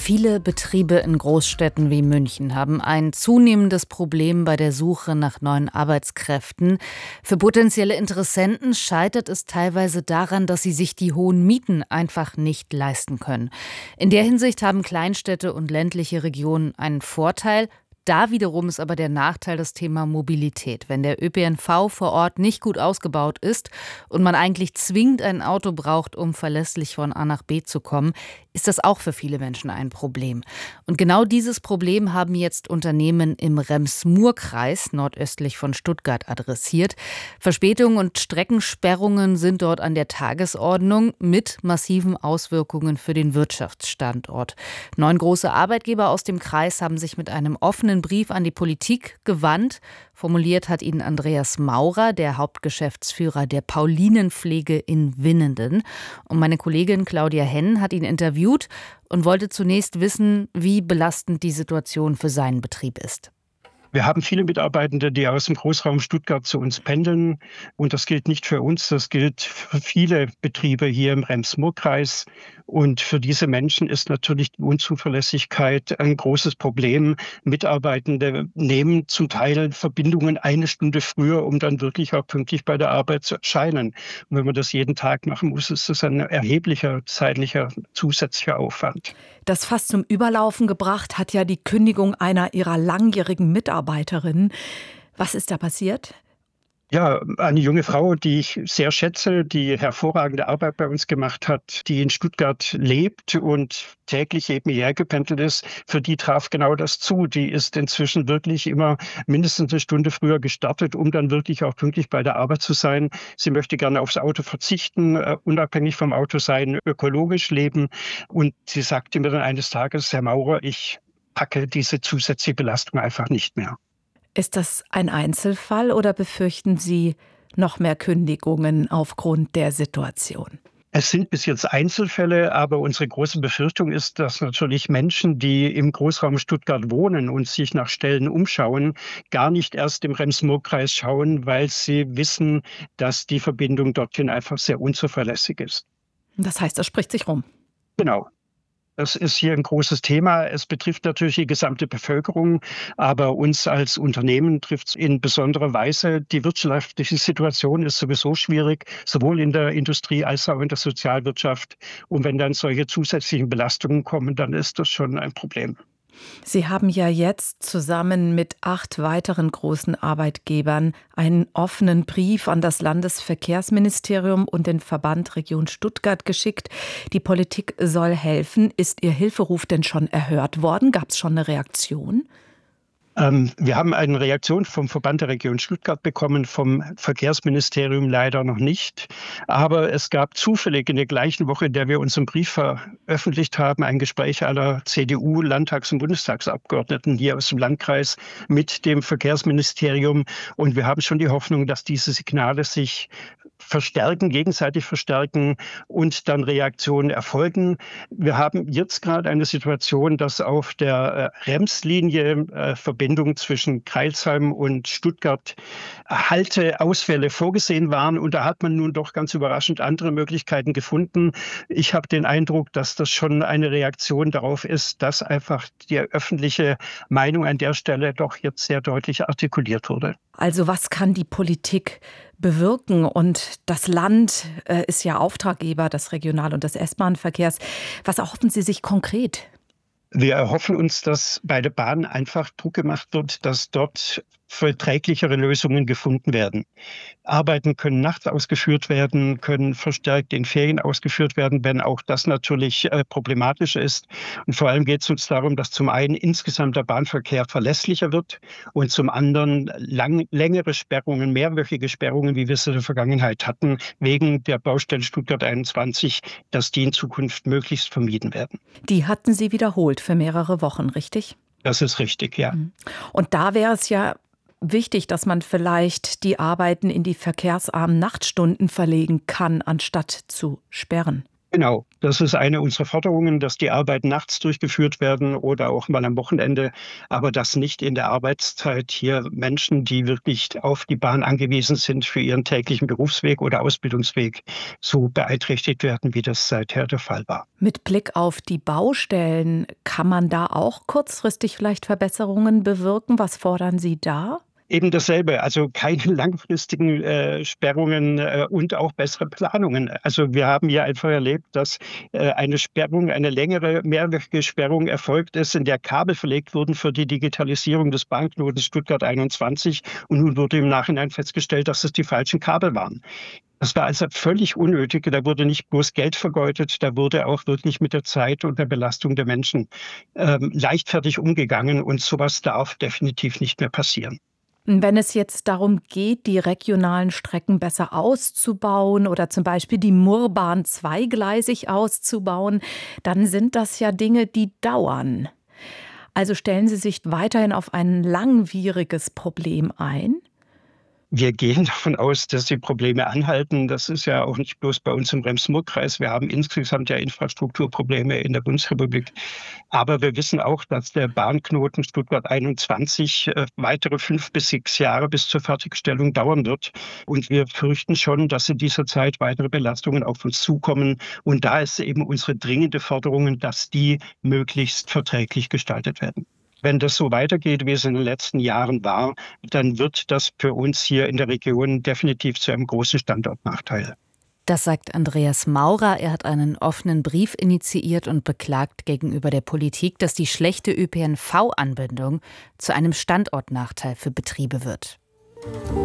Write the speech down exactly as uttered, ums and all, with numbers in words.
Viele Betriebe in Großstädten wie München haben ein zunehmendes Problem bei der Suche nach neuen Arbeitskräften. Für potenzielle Interessenten scheitert es teilweise daran, dass sie sich die hohen Mieten einfach nicht leisten können. In der Hinsicht haben Kleinstädte und ländliche Regionen einen Vorteil. Da wiederum ist aber der Nachteil das Thema Mobilität. Wenn der Ö P N V vor Ort nicht gut ausgebaut ist und man eigentlich zwingend ein Auto braucht, um verlässlich von A nach B zu kommen, ist das auch für viele Menschen ein Problem. Und genau dieses Problem haben jetzt Unternehmen im Rems-Murr-Kreis nordöstlich von Stuttgart adressiert. Verspätungen und Streckensperrungen sind dort an der Tagesordnung mit massiven Auswirkungen für den Wirtschaftsstandort. Neun große Arbeitgeber aus dem Kreis haben sich mit einem offenen Brief an die Politik gewandt. Formuliert hat ihn Andreas Maurer, der Hauptgeschäftsführer der Paulinenpflege in Winnenden. Und meine Kollegin Claudia Henn hat ihn interviewt und wollte zunächst wissen, wie belastend die Situation für seinen Betrieb ist. Wir haben viele Mitarbeitende, die aus dem Großraum Stuttgart zu uns pendeln. Und das gilt nicht für uns, das gilt für viele Betriebe hier im Rems-Murr-Kreis. Und für diese Menschen ist natürlich die Unzuverlässigkeit ein großes Problem. Mitarbeitende nehmen zum Teil Verbindungen eine Stunde früher, um dann wirklich auch pünktlich bei der Arbeit zu erscheinen. Und wenn man das jeden Tag machen muss, ist das ein erheblicher zeitlicher zusätzlicher Aufwand. Das fast zum Überlaufen gebracht hat ja die Kündigung einer ihrer langjährigen Mitarbeiterinnen. Was ist da passiert? Ja, eine junge Frau, die ich sehr schätze, die hervorragende Arbeit bei uns gemacht hat, die in Stuttgart lebt und täglich eben hierher gependelt ist, für die traf genau das zu. Die ist inzwischen wirklich immer mindestens eine Stunde früher gestartet, um dann wirklich auch pünktlich bei der Arbeit zu sein. Sie möchte gerne aufs Auto verzichten, uh, unabhängig vom Auto sein, ökologisch leben. Und sie sagte mir dann eines Tages, Herr Maurer, ich packe diese zusätzliche Belastung einfach nicht mehr. Ist das ein Einzelfall oder befürchten Sie noch mehr Kündigungen aufgrund der Situation? Es sind bis jetzt Einzelfälle, aber unsere große Befürchtung ist, dass natürlich Menschen, die im Großraum Stuttgart wohnen und sich nach Stellen umschauen, gar nicht erst im Rems-Murr-Kreis schauen, weil sie wissen, dass die Verbindung dorthin einfach sehr unzuverlässig ist. Das heißt, das spricht sich rum. Genau. Das ist hier ein großes Thema. Es betrifft natürlich die gesamte Bevölkerung, aber uns als Unternehmen trifft es in besonderer Weise. Die wirtschaftliche Situation ist sowieso schwierig, sowohl in der Industrie als auch in der Sozialwirtschaft. Und wenn dann solche zusätzlichen Belastungen kommen, dann ist das schon ein Problem. Sie haben ja jetzt zusammen mit acht weiteren großen Arbeitgebern einen offenen Brief an das Landesverkehrsministerium und den Verband Region Stuttgart geschickt. Die Politik soll helfen. Ist Ihr Hilferuf denn schon erhört worden? Gab es schon eine Reaktion? Ähm, wir haben eine Reaktion vom Verband der Region Stuttgart bekommen, vom Verkehrsministerium leider noch nicht. Aber es gab zufällig in der gleichen Woche, in der wir unseren Brief veröffentlicht haben, ein Gespräch aller C D U-Landtags- und Bundestagsabgeordneten hier aus dem Landkreis mit dem Verkehrsministerium. Und wir haben schon die Hoffnung, dass diese Signale sich verstärken, gegenseitig verstärken und dann Reaktionen erfolgen. Wir haben jetzt gerade eine Situation, dass auf der äh, Rems-Linie äh, Verbindung zwischen Crailsheim und Stuttgart Halteausfälle vorgesehen waren. Und da hat man nun doch ganz überraschend andere Möglichkeiten gefunden. Ich habe den Eindruck, dass das schon eine Reaktion darauf ist, dass einfach die öffentliche Meinung an der Stelle doch jetzt sehr deutlich artikuliert wurde. Also was kann die Politik bewirken? Und das Land äh, ist ja Auftraggeber des Regional- und des S-Bahn-Verkehrs. Was erhoffen Sie sich konkret? Wir erhoffen uns, dass bei der Bahn einfach Druck gemacht wird, dass dort verträglichere Lösungen gefunden werden. Arbeiten können nachts ausgeführt werden, können verstärkt in Ferien ausgeführt werden, wenn auch das natürlich äh, problematisch ist. Und vor allem geht es uns darum, dass zum einen insgesamt der Bahnverkehr verlässlicher wird und zum anderen lang, längere Sperrungen, mehrwöchige Sperrungen, wie wir es in der Vergangenheit hatten, wegen der Baustelle Stuttgart einundzwanzig, dass die in Zukunft möglichst vermieden werden. Die hatten Sie wiederholt für mehrere Wochen, richtig? Das ist richtig, ja. Und da wäre es ja wichtig, dass man vielleicht die Arbeiten in die verkehrsarmen Nachtstunden verlegen kann, anstatt zu sperren. Genau, das ist eine unserer Forderungen, dass die Arbeiten nachts durchgeführt werden oder auch mal am Wochenende, aber dass nicht in der Arbeitszeit hier Menschen, die wirklich auf die Bahn angewiesen sind für ihren täglichen Berufsweg oder Ausbildungsweg, so beeinträchtigt werden, wie das seither der Fall war. Mit Blick auf die Baustellen, kann man da auch kurzfristig vielleicht Verbesserungen bewirken? Was fordern Sie da? Eben dasselbe, also keine langfristigen äh, Sperrungen äh, und auch bessere Planungen. Also wir haben ja einfach erlebt, dass äh, eine Sperrung, eine längere, mehrwöchige Sperrung erfolgt ist, in der Kabel verlegt wurden für die Digitalisierung des Bahnknotens Stuttgart einundzwanzig. Und nun wurde im Nachhinein festgestellt, dass es die falschen Kabel waren. Das war also völlig unnötig. Da wurde nicht bloß Geld vergeudet, da wurde auch wirklich mit der Zeit und der Belastung der Menschen ähm, leichtfertig umgegangen. Und sowas darf definitiv nicht mehr passieren. Wenn es jetzt darum geht, die regionalen Strecken besser auszubauen oder zum Beispiel die Murrbahn zweigleisig auszubauen, dann sind das ja Dinge, die dauern. Also stellen Sie sich weiterhin auf ein langwieriges Problem ein? Wir gehen davon aus, dass die Probleme anhalten. Das ist ja auch nicht bloß bei uns im Rems-Murr-Kreis. Wir haben insgesamt ja Infrastrukturprobleme in der Bundesrepublik. Aber wir wissen auch, dass der Bahnknoten Stuttgart einundzwanzig äh, weitere fünf bis sechs Jahre bis zur Fertigstellung dauern wird. Und wir fürchten schon, dass in dieser Zeit weitere Belastungen auf uns zukommen. Und da ist eben unsere dringende Forderung, dass die möglichst verträglich gestaltet werden. Wenn das so weitergeht, wie es in den letzten Jahren war, dann wird das für uns hier in der Region definitiv zu einem großen Standortnachteil. Das sagt Andreas Maurer. Er hat einen offenen Brief initiiert und beklagt gegenüber der Politik, dass die schlechte Ö P N V-Anbindung zu einem Standortnachteil für Betriebe wird.